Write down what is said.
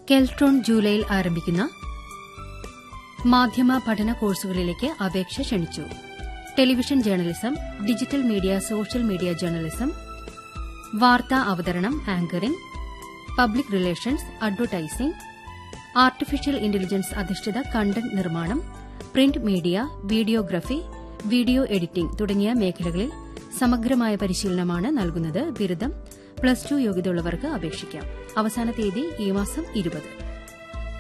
കെൽട്രോൺ ജൂലൈയിൽ ആരംഭിക്കുന്ന മാധ്യമ പഠന കോഴ്സുകളിലേക്ക് അപേക്ഷ ക്ഷണിച്ചു. Television journalism, digital media, social media journalism, വാർത്താ അവതരണം, anchoring, public relations, advertising, artificial intelligence അധിഷ്ഠിത കണ്ടന്റ് നിർമ്മാണം, print media, videography, video editing തുടങ്ങിയ മേഖലകളിൽ സമഗ്രമായ പരിശീലനമാണ് നൽകുന്നത്. ബിരുദം, +2 യോഗ്യതയുള്ളവർക്ക് അപേക്ഷിക്കാം. അവസാന തീയതി ഈ മാസം 20.